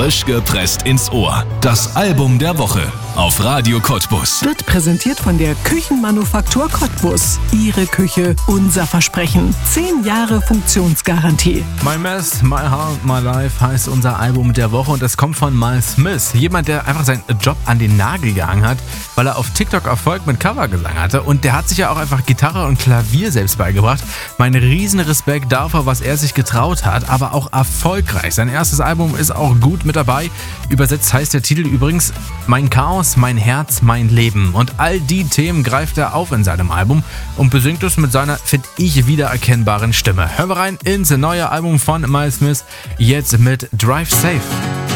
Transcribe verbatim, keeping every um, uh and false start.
Frisch gepresst ins Ohr. Das Album der Woche auf Radio Cottbus. Wird präsentiert von der Küchenmanufaktur Cottbus. Ihre Küche, unser Versprechen. Zehn Jahre Funktionsgarantie. My Mess, My Heart, My Life heißt unser Album der Woche und es kommt von Miles Smith. Jemand, der einfach seinen Job an den Nagel gehangen hat, weil er auf TikTok Erfolg mit Covergesang hatte. Und der hat sich ja auch einfach Gitarre und Klavier selbst beigebracht. Mein riesen Respekt dafür, was er sich getraut hat, aber auch erfolgreich. Sein erstes Album ist auch gut mit dabei. Übersetzt heißt der Titel übrigens Mein Chaos, mein Herz, mein Leben. Und all die Themen greift er auf in seinem Album und besingt es mit seiner, finde ich, wiedererkennbaren Stimme. Hören wir rein ins neue Album von Miles Smith, jetzt mit Drive Safe.